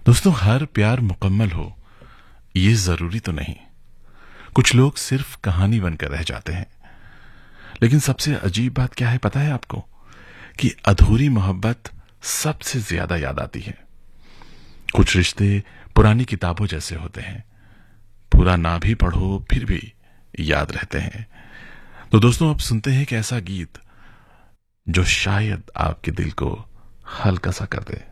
दोस्तों, हर प्यार मुकम्मल हो ये जरूरी तो नहीं। कुछ लोग सिर्फ कहानी बनकर रह जाते हैं। लेकिन सबसे अजीब बात क्या है पता है आपको? कि अधूरी मोहब्बत सबसे ज्यादा याद आती है। कुछ रिश्ते पुरानी किताबों जैसे होते हैं, पूरा ना भी पढ़ो फिर भी याद रहते हैं। तो दोस्तों, अब सुनते हैं एक ऐसा गीत जो शायद आपके दिल को हल्का सा कर दे।